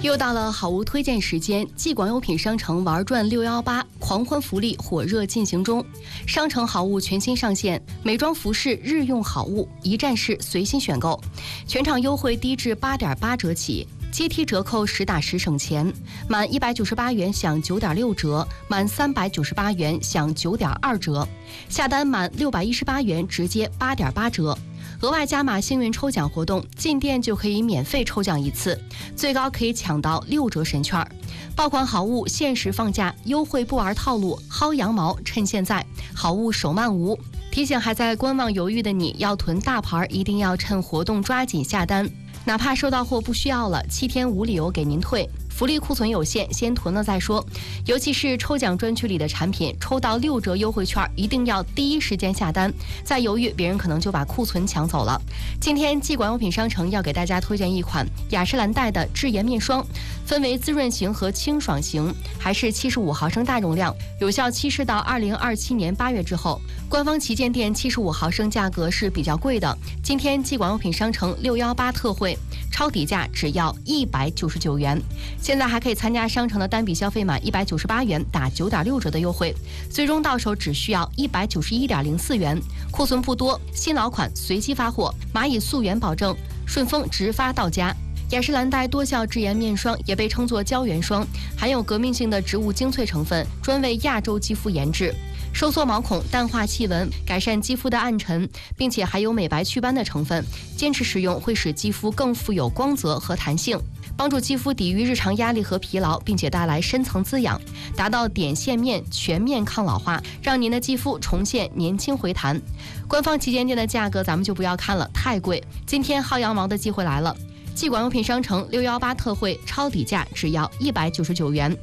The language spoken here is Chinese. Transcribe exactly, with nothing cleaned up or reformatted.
又到了好物推荐时间，季广优品商城玩转六一八狂欢福利火热进行中，商城好物全新上线，美妆服饰日用好物一站式随心选购，全场优惠低至八点八折起，阶梯折扣实打实省钱，满一百九十八元享九点六折，满三百九十八元享九点二折，下单满六百一十八元直接八点八折。额外加码幸运抽奖活动，进店就可以免费抽奖一次，最高可以抢到六折神券。爆款好物限时放价，优惠不玩套路，薅羊毛趁现在，好物手慢无。提醒还在观望犹豫的你，要囤大牌一定要趁活动抓紧下单，哪怕收到货不需要了，七天无理由给您退。福利库存有限，先囤了再说。尤其是抽奖专区里的产品，抽到六折优惠券，一定要第一时间下单，再犹豫，别人可能就把库存抢走了。今天季广优品商城要给大家推荐一款雅诗兰黛的智颜面霜，分为滋润型和清爽型，还是七十五毫升大容量，有效期是到二零二七年八月之后。官方旗舰店七十五毫升价格是比较贵的，今天季广优品商城六一八特惠，超底价只要一百九十九元。现在还可以参加商城的单笔消费满一百九十八元打九点六折的优惠，最终到手只需要一百九十一点零四元。库存不多，新老款随机发货，蚂蚁溯源保证，顺丰直发到家。雅诗兰黛多效智颜面霜也被称作胶原霜，含有革命性的植物精粹成分，专为亚洲肌肤研制，收缩毛孔、淡化细纹，改善肌肤的暗沉，并且还有美白祛斑的成分。坚持使用会使肌肤更富有光泽和弹性，帮助肌肤抵御日常压力和疲劳，并且带来深层滋养，达到点线面全面抗老化，让您的肌肤重现年轻回弹。官方旗舰店的价格咱们就不要看了，太贵。今天薅羊毛的机会来了，季广优品商城六一八特惠超底价只要一百九十九元，